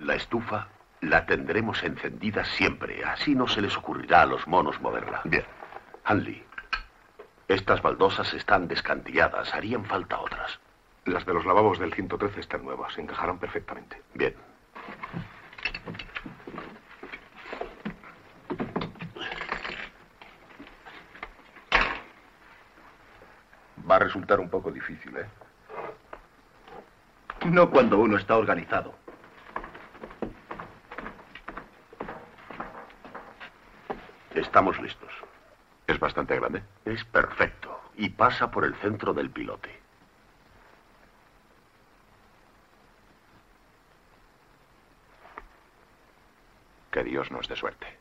La estufa la tendremos encendida siempre. Así no se les ocurrirá a los monos moverla. Bien. Hanley, estas baldosas están descantilladas. Harían falta otras. Las de los lavabos del 113 están nuevas. Encajarán perfectamente. Bien. Va a resultar un poco difícil, ¿eh? No cuando uno está organizado. Estamos listos. ¿Es bastante grande? Es perfecto. Y pasa por el centro del pilote. Que Dios nos dé suerte.